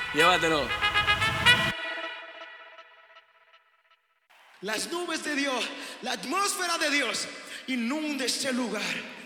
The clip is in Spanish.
Llévatelo. Las nubes de Dios, la atmósfera de Dios inunda este lugar.